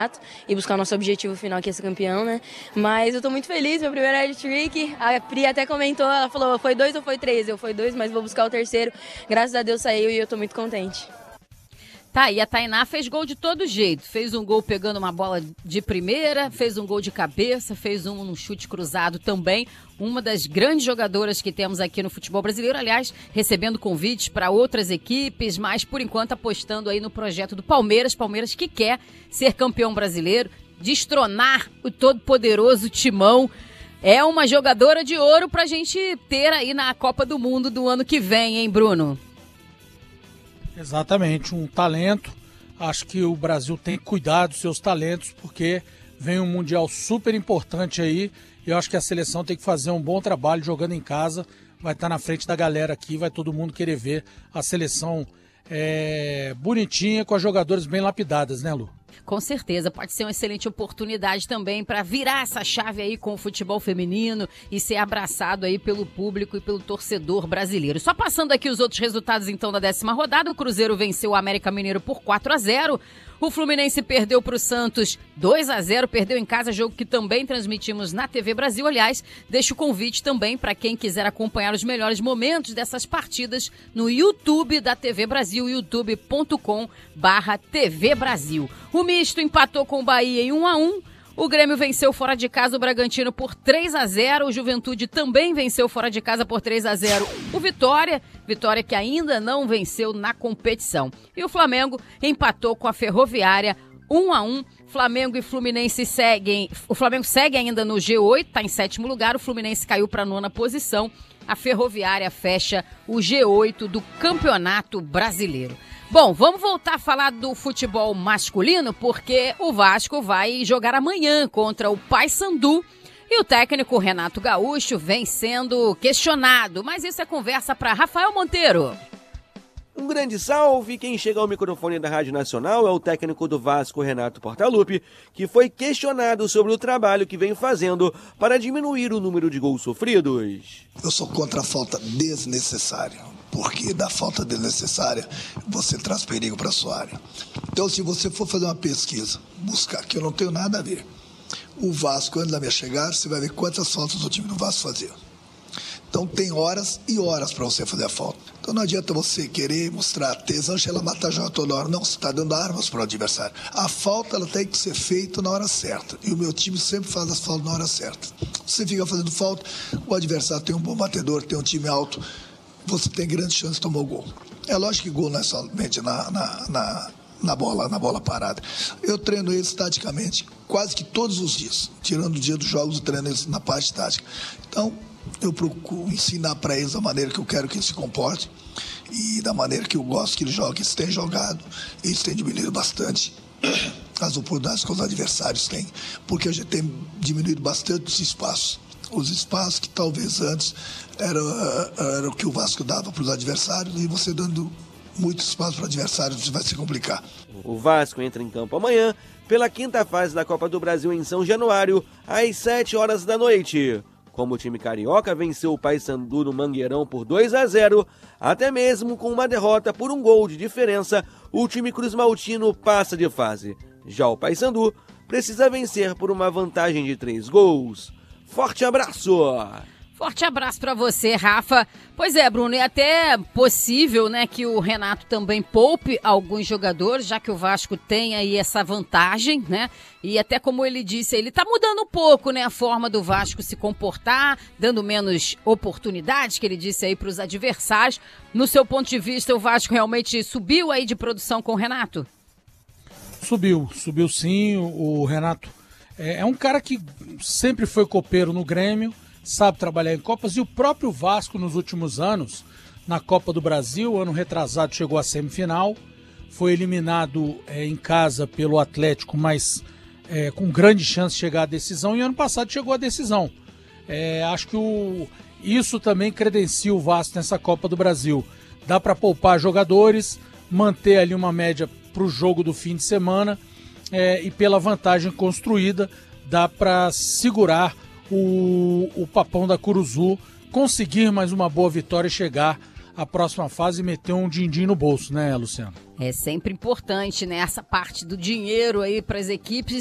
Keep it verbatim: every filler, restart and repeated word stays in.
e buscar o nosso objetivo final, que é ser campeão, né? Mas eu tô muito feliz, meu primeiro hat-trick. A Pri até comentou, ela falou, foi dois ou foi três? Eu foi dois, mas vou buscar o terceiro. Graças a Deus saiu e eu tô muito contente. Tá, e a Tainá fez gol de todo jeito. Fez um gol pegando uma bola de primeira, fez um gol de cabeça, fez um no chute cruzado também. Uma das grandes jogadoras que temos aqui no futebol brasileiro, aliás, recebendo convites para outras equipes, mas por enquanto apostando aí no projeto do Palmeiras. Palmeiras que quer ser campeão brasileiro, destronar o todo-poderoso Timão. É uma jogadora de ouro pra gente ter aí na Copa do Mundo do ano que vem, hein, Bruno? Exatamente, um talento. Acho que o Brasil tem que cuidar dos seus talentos, porque vem um Mundial super importante aí, e eu acho que a seleção tem que fazer um bom trabalho jogando em casa, vai estar na frente da galera aqui, vai todo mundo querer ver a seleção é, bonitinha, com as jogadoras bem lapidadas, né, Lu? Com certeza, pode ser uma excelente oportunidade também para virar essa chave aí com o futebol feminino e ser abraçado aí pelo público e pelo torcedor brasileiro. Só passando aqui os outros resultados então da décima rodada, o Cruzeiro venceu o América Mineiro por quatro a zero, o Fluminense perdeu para o Santos dois a zero, perdeu em casa, jogo que também transmitimos na T V Brasil. Aliás, deixo o convite também para quem quiser acompanhar os melhores momentos dessas partidas no YouTube da T V Brasil, youtube ponto com barra T V Brasil. O Misto empatou com o Bahia em um a um. O Grêmio venceu fora de casa o Bragantino por três a zero. O Juventude também venceu fora de casa por três a zero o Vitória. Vitória que ainda não venceu na competição. E o Flamengo empatou com a Ferroviária um a um. Flamengo e Fluminense seguem. O Flamengo segue ainda no G oito, está em sétimo lugar. O Fluminense caiu para a nona posição. A Ferroviária fecha o G oito do Campeonato Brasileiro. Bom, vamos voltar a falar do futebol masculino, porque o Vasco vai jogar amanhã contra o Paysandu e o técnico Renato Gaúcho vem sendo questionado, mas isso é conversa para Rafael Monteiro. Um grande salve! Quem chega ao microfone da Rádio Nacional é o técnico do Vasco, Renato Portaluppi, que foi questionado sobre o trabalho que vem fazendo para diminuir o número de gols sofridos. Eu sou contra a falta desnecessária. Porque da falta desnecessária você traz perigo para a sua área. Então, se você for fazer uma pesquisa, buscar, que eu não tenho nada a ver, o Vasco, antes da minha chegada, você vai ver quantas faltas o time do Vasco fazia. Então, tem horas e horas para você fazer a falta. Então, não adianta você querer mostrar tesão, ela matar a joga toda hora. Não, você está dando armas para o adversário. A falta ela tem que ser feita na hora certa. E o meu time sempre faz as faltas na hora certa. Você fica fazendo falta, o adversário tem um bom batedor, tem um time alto, você tem grande chance de tomar o gol. É lógico que gol não é somente na, na, na, na, bola, na bola parada. Eu treino eles taticamente quase que todos os dias. Tirando o dia dos jogos, eu treino eles na parte tática. Então, eu procuro ensinar para eles a maneira que eu quero que eles se comportem e da maneira que eu gosto que eles joguem. Eles têm jogado, eles têm diminuído bastante as oportunidades que os adversários têm, porque a gente tem diminuído bastante os espaços. Os espaços que talvez antes era, era o que o Vasco dava para os adversários, e você dando muito espaço para adversários vai se complicar. O Vasco entra em campo amanhã pela quinta fase da Copa do Brasil em São Januário, às sete horas da noite. Como o time carioca venceu o Paysandu no Mangueirão por dois a zero, até mesmo com uma derrota por um gol de diferença, o time cruzmaltino passa de fase. Já o Paysandu precisa vencer por uma vantagem de três gols. Forte abraço! Forte abraço para você, Rafa. Pois é, Bruno, é até possível, né, que o Renato também poupe alguns jogadores, já que o Vasco tem aí essa vantagem, né? E até como ele disse, ele tá mudando um pouco, né, a forma do Vasco se comportar, dando menos oportunidades, que ele disse aí para os adversários. No seu ponto de vista, o Vasco realmente subiu aí de produção com o Renato? Subiu, subiu sim. O Renato é um cara que sempre foi copeiro no Grêmio, sabe trabalhar em Copas, e o próprio Vasco nos últimos anos, na Copa do Brasil, ano retrasado chegou à semifinal, foi eliminado é, em casa pelo Atlético, mas é, com grande chance de chegar à decisão, e ano passado chegou à decisão. É, acho que o, isso também credencia o Vasco nessa Copa do Brasil. Dá para poupar jogadores, manter ali uma média para o jogo do fim de semana, é, e pela vantagem construída, dá para segurar O, o Papão da Curuzu, conseguir mais uma boa vitória e chegar a próxima fase e meter um din-din no bolso, né, Luciano? É sempre importante, né, essa parte do dinheiro aí para as equipes.